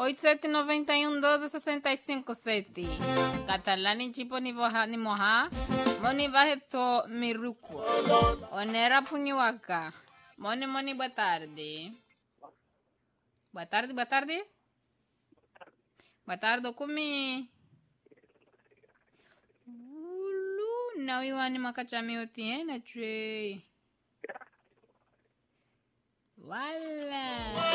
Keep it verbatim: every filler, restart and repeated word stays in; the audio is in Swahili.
oito sete nove um doze sessenta e cinco sete. Catalani tipo ni voha ni moha. Moni vaheto miruku. Onera punhiwaka. Moni moni boa tarde. Boa tarde, boa tarde. Boa tarde, kumi. Ulu, não iwani makachami otiena chwe. Wala.